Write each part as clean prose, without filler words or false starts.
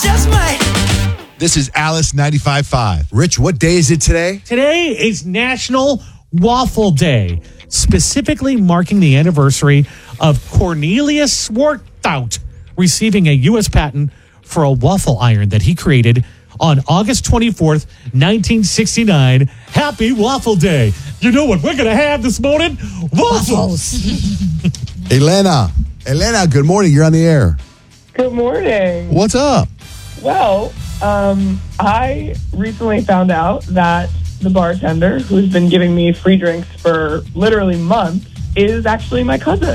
just might. This is Alice 95.5. Rich, what day is it today? Today is National Waffle Day, specifically marking the anniversary of Cornelius Swarthout receiving a U.S. patent for a waffle iron that he created on August 24th, 1969. Happy Waffle Day. You know what we're going to have this morning? Waffles. Elena, good morning. You're on the air. Good morning. What's up? Well, I recently found out that the bartender who's been giving me free drinks for literally months is actually my cousin.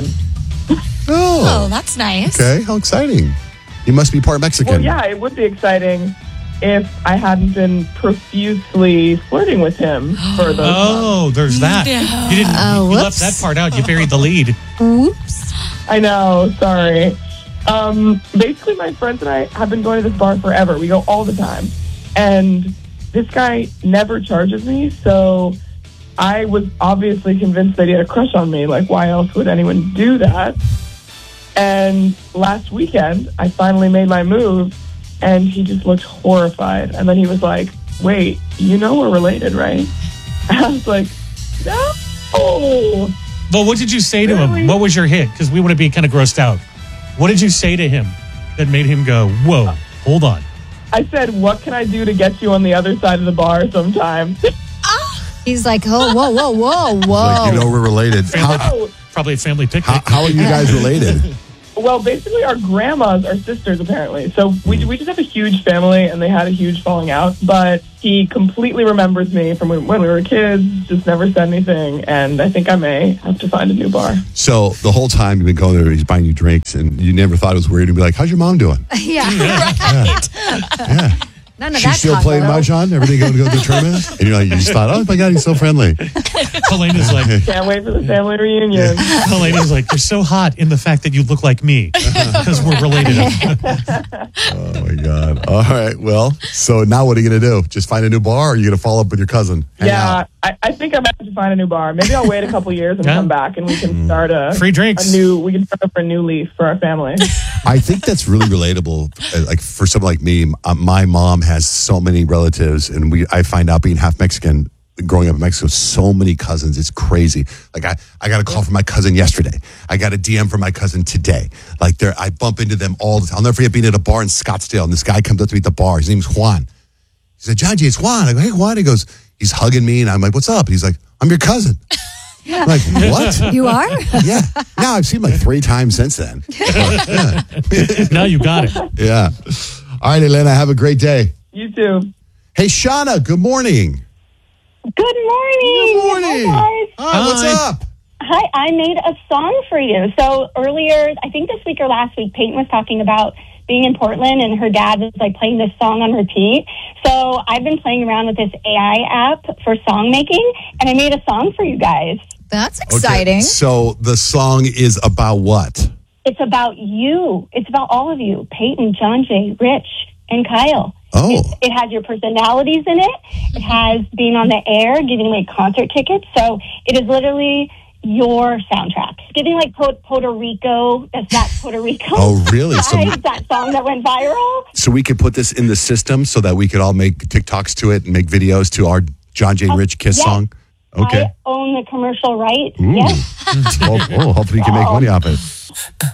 Oh, that's nice. Okay, how exciting. You must be part Mexican. Well, yeah, it would be exciting if I hadn't been profusely flirting with him for those months. Oh, there's that. No. You didn't. You whoops. left that part out. You buried the lead. Oops. I know, sorry. Basically, my friends and I have been going to this bar forever. We go all the time. And this guy never charges me, so I was obviously convinced that he had a crush on me. Like, why else would anyone do that? And last weekend, I finally made my move, and he just looked horrified. And then he was like, wait, you know we're related, right? And I was like, no. Well, what did you say to him? Really? What was your hit? Because we want to be kind of grossed out. What did you say to him that made him go, whoa, hold on? I said, what can I do to get you on the other side of the bar sometime? He's like, oh, whoa. Like, you know we're related. Probably a family picnic. How are you guys related? Well, basically, our grandmas are sisters, apparently. So we just have a huge family, and they had a huge falling out. But he completely remembers me from when we were kids, just never said anything. And I think I may have to find a new bar. So the whole time you've been going there, he's buying you drinks, and you never thought it was weird to be like, how's your mom doing? Yeah. Yeah. None of She's that still playing convo. Mahjong? Everything going to go to the tournament? And you're like, you just thought, oh my God, he's so friendly. Helena's like, Can't wait for the family reunion. Helena's like, you're so hot in the fact that you look like me because we're related. Oh my God. All right. Well, so now what are you going to do? Just find a new bar, or are you going to follow up with your cousin? Hang Yeah, out? I think I might have to find a new bar. Maybe I'll wait a couple years and Yeah. come back, and we can start Free drinks. we can start up a new leaf for our family. I think that's really relatable. Like for someone like me, my mom has so many relatives, and I find out being half Mexican, growing up in Mexico, so many cousins. It's crazy. Like I got a call from my cousin yesterday. I got a DM from my cousin today. Like I bump into them all the time. I'll never forget being at a bar in Scottsdale, and this guy comes up to me at the bar. His name's Juan. He said, John G, it's Juan. I go, hey, Juan. He goes, he's hugging me, and I'm like, what's up? And he's like, I'm your cousin. I'm like, what? You are? Yeah. Now I've seen him like 3 times since then. Now you got it. Yeah. All right, Elena, have a great day. You too. Hey, Shauna, good morning. Good morning. Good morning. Hi, guys. Hi, what's Hi. up? Hi, I made a song for you. So earlier, I think this week or last week, Peyton was talking about being in Portland, and her dad was like playing this song on repeat. So I've been playing around with this AI app for song making, and I made a song for you guys. That's Okay, exciting. so the song is about what? It's about you. It's about all of you, Peyton, John Jay, Rich, and Kyle. Oh. It has your personalities in it. It has being on the air, giving away concert tickets. So it is literally your soundtrack. Giving like Puerto Rico, that's Puerto Rico. Oh, really? So, Guys, that song that went viral. so we could put this in the system so that we could all make TikToks to it and make videos to our John J. Rich Kiss yes. song? Okay. I own the commercial rights. Ooh. Yes. Hopefully you can make money off it.